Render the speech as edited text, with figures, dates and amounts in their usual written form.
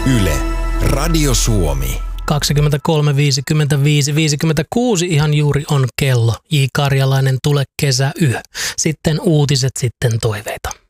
Yle, Radio Suomi. 23, 55, 56 ihan juuri on kello. J. Karjalainen, Tule kesä yö. Sitten uutiset, sitten toiveita.